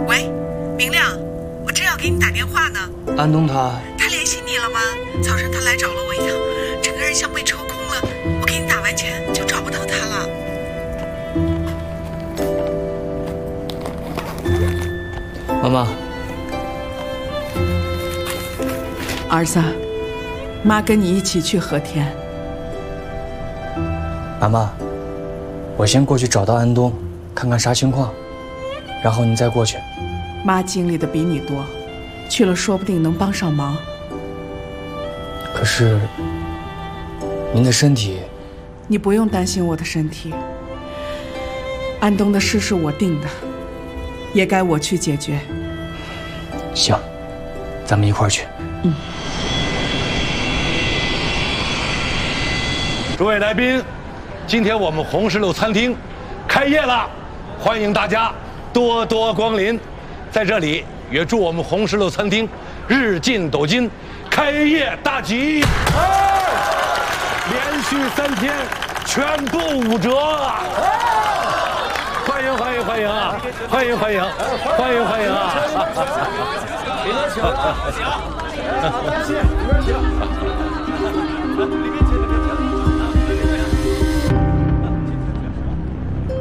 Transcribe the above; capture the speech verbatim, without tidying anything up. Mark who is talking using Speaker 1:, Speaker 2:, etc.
Speaker 1: 喂，明亮，我正要给你打电话呢。
Speaker 2: 安东他
Speaker 1: 他联系你了吗？早上他来找了我一趟，整个人像被抽空了。我给你打完钱就找不到他了。
Speaker 2: 妈妈，
Speaker 3: 儿子，妈跟你一起去和田。
Speaker 2: 妈妈，我先过去找到安东，看看啥情况，然后你再过去。
Speaker 3: 妈经历的比你多，去了说不定能帮上忙。
Speaker 2: 可是，您的身体……
Speaker 3: 你不用担心我的身体。安东的事是我定的，也该我去解决。
Speaker 2: 行，咱们一块儿去。
Speaker 3: 嗯。
Speaker 4: 诸位来宾，今天我们红石榴餐厅开业了，欢迎大家多多光临。在这里也祝我们红石榴餐厅日进斗金，开业大吉！哎，连续三天全部五折啊！欢迎欢迎欢迎啊！欢迎欢迎欢迎欢迎啊！里边请，里边请，里边请。